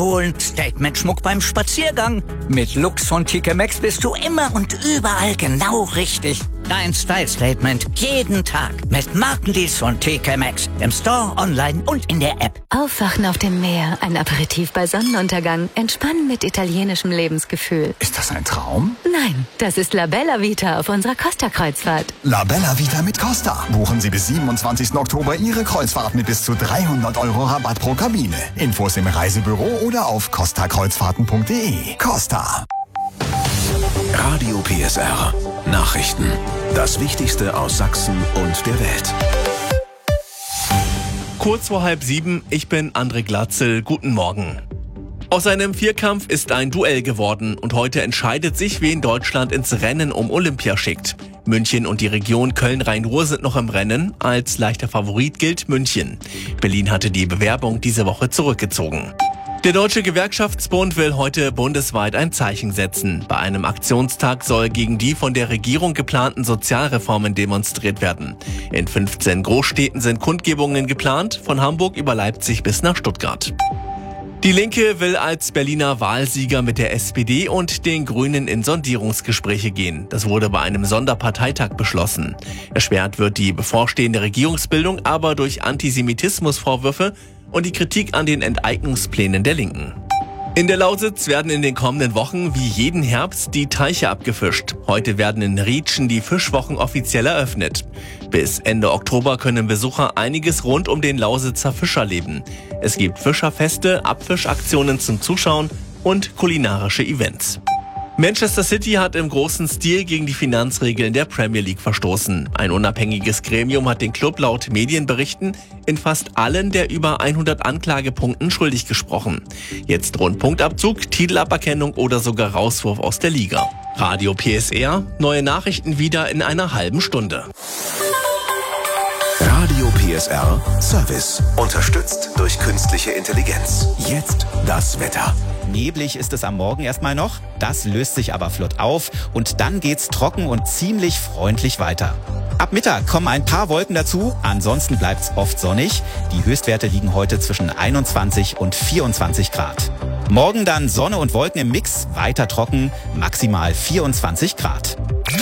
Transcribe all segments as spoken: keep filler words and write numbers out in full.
holen, Statement-Schmuck beim Spaziergang. Mit Lux von T K Maxx bist du immer und überall genau richtig. Dein Style-Statement jeden Tag mit Markendeals von T K Maxx. Im Store, online und in der App. Aufwachen auf dem Meer, ein Aperitif bei Sonnenuntergang, entspannen mit italienischem Lebensgefühl. Ist das ein Traum? Nein, das ist La Bella Vita auf unserer Costa-Kreuzfahrt. La Bella Vita mit Costa. Buchen Sie bis siebenundzwanzigsten Oktober Ihre Kreuzfahrt mit bis zu dreihundert Euro Rabatt pro Kabine. Infos im Reisebüro oder auf costa kreuzfahrten punkt de. Costa. Radio P S R. Nachrichten. Das Wichtigste aus Sachsen und der Welt. Kurz vor halb sieben, ich bin André Glatzel. Guten Morgen. Aus einem Vierkampf ist ein Duell geworden und heute entscheidet sich, wen Deutschland ins Rennen um Olympia schickt. München und die Region Köln-Rhein-Ruhr sind noch im Rennen. Als leichter Favorit gilt München. Berlin hatte die Bewerbung diese Woche zurückgezogen. Der Deutsche Gewerkschaftsbund will heute bundesweit ein Zeichen setzen. Bei einem Aktionstag soll gegen die von der Regierung geplanten Sozialreformen demonstriert werden. In fünfzehn Großstädten sind Kundgebungen geplant, von Hamburg über Leipzig bis nach Stuttgart. Die Linke will als Berliner Wahlsieger mit der S P D und den Grünen in Sondierungsgespräche gehen. Das wurde bei einem Sonderparteitag beschlossen. Erschwert wird die bevorstehende Regierungsbildung aber durch Antisemitismusvorwürfe und die Kritik an den Enteignungsplänen der Linken. In der Lausitz werden in den kommenden Wochen wie jeden Herbst die Teiche abgefischt. Heute werden in Rietschen die Fischwochen offiziell eröffnet. Bis Ende Oktober können Besucher einiges rund um den Lausitzer Fisch erleben. Es gibt Fischerfeste, Abfischaktionen zum Zuschauen und kulinarische Events. Manchester City hat im großen Stil gegen die Finanzregeln der Premier League verstoßen. Ein unabhängiges Gremium hat den Club laut Medienberichten in fast allen der über hundert Anklagepunkten schuldig gesprochen. Jetzt drohen Punktabzug, Titelaberkennung oder sogar Rauswurf aus der Liga. Radio P S R, neue Nachrichten wieder in einer halben Stunde. Radio P S R Service. Unterstützt durch künstliche Intelligenz. Jetzt das Wetter. Neblig ist es am Morgen erstmal noch, das löst sich aber flott auf und dann geht's trocken und ziemlich freundlich weiter. Ab Mittag kommen ein paar Wolken dazu, ansonsten bleibt's oft sonnig. Die Höchstwerte liegen heute zwischen einundzwanzig und vierundzwanzig Grad. Morgen dann Sonne und Wolken im Mix, weiter trocken, maximal vierundzwanzig Grad.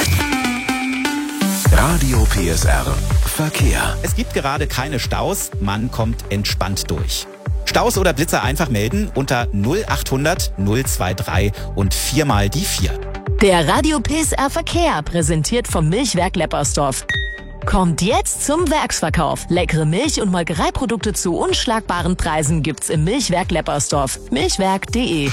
Radio P S R Verkehr. Es gibt gerade keine Staus, man kommt entspannt durch. Staus oder Blitzer einfach melden unter null achthundert null drei drei und viermal die vier. Der Radio P S R Verkehr, präsentiert vom Milchwerk Leppersdorf. Kommt jetzt zum Werksverkauf. Leckere Milch- und Molkereiprodukte zu unschlagbaren Preisen gibt's im Milchwerk Leppersdorf. milchwerk punkt de